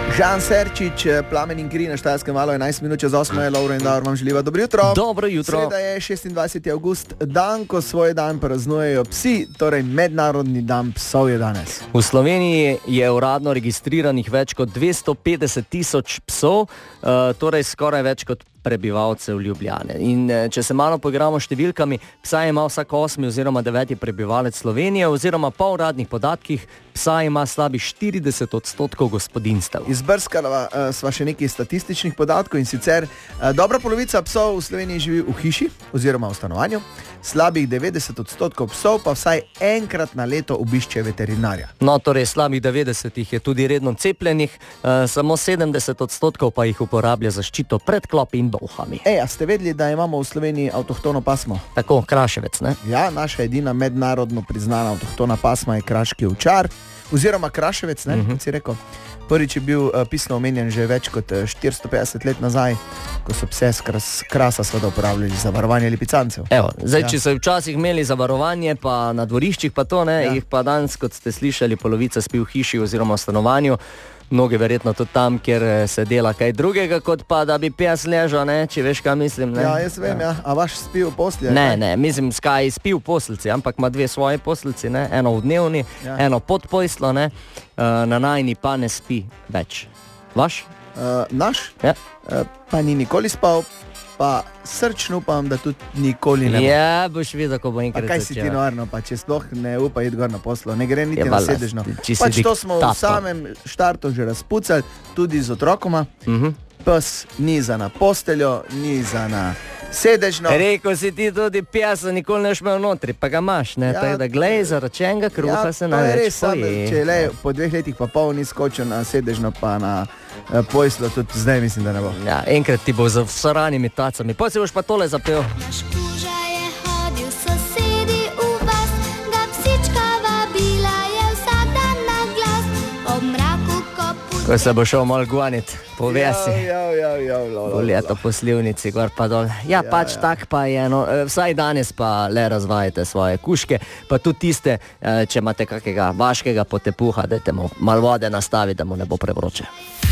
Žan Serčič, Plamen in kri na Štajerskem valu, 11 minut čez 8 je Lovro in Davor vam želiva dobro jutro. Dobro jutro. Sreda je 26. avgust, dan, ko svoj dan praznujejo psi, torej mednarodni dan psov je danes. V Sloveniji je uradno registriranih več kot 250.000 psov, torej skoraj več kot prebivalcev Ljubljane. In če se malo poigramo številkami, psa ima vsak 8. oziroma 9. prebivalec Slovenije, oziroma po uradnih podatkih psa ima slabi 40% gospodinjstev. Izbrskala sva še nekaj statističnih podatkov in sicer dobra polovica psov v Sloveniji živi v hiši oziroma v stanovanju, slabih 90% psov pa vsaj enkrat na leto obišče veterinarja. No, torej slabih 90 je tudi redno cepljenih, samo 70% pa jih uporablja zaščito pred klopi in bolhami. A ste vedeli, da imamo v Sloveniji avtohtono pasmo? Tako, kraševec, ne? Ja, naša edina mednarodno priznana avtohtona pasma je kraški ovčar, oziroma kraševec, ne, kot si rekel. Prvič je bil pisno omenjen že več kot 450 let nazaj, ko so pse krasa seveda uporabljali za varovanje lipicancev. Evo, zdaj, če so včasih imeli za varovanje, pa na dvoriščih pa to, ne, jih pa danes, kot ste slišali, polovica spi v hiši oziroma v stanovanju. Mnogi verjetno tudi tam, kjer se dela kaj drugega, kot pa da bi pes ležal, ne, če veš, kaj mislim. Ne? Ja, jaz vem, ja. A vaš spi v postelji? Ne, mislim, skaj spi v postelji, ampak ima dve svoje postelji, ne, eno v dnevni, eno pod posteljo, ne, na najni pa ne spi več. Vaš? Naš? Ja. Pa ni nikoli spal, pa srčno upam, da tudi nikoli ne bo. Ja, boš videl, ko bo enkrat začel. Pa kaj si ti norno, pa če sploh ne upa iti gor na poslo, ne gre niti na sedežno. Pač to smo v samem štartu že razpucali, tudi z otrokoma. Pes ni za na posteljo, ni za na sedežno. Rekel si ti tudi pesa, nikoli ne šmel notri, pa ga imaš, ne? Ja, tako da glej, zaračenega kruha se največ poje. Če le po 2 letih pa pol ni skočil na sedežno, pa na pojslo, tudi zdaj mislim, da ne bo. Ja, enkrat ti bo z vsoranimi tacami, pa si boš pa tole zapel. Ko se bo šel malo guanit, povesi. V leto po Slivnici, gor pa dol. Ja, pač tak pa je, no, vsaj danes pa le razvajate svoje kuške, pa tudi tiste, če imate kakega vaškega potepuha, dajte mu malo vode nastaviti, da mu ne bo prevroče.